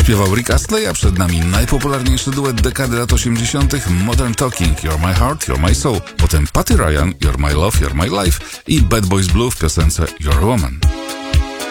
Śpiewał Rick Astley, a przed nami najpopularniejszy duet dekady lat 80. Modern Talking, You're My Heart, You're My Soul. Potem Patty Ryan, You're My Love, You're My Life i Bad Boys Blue w piosence You're a Woman.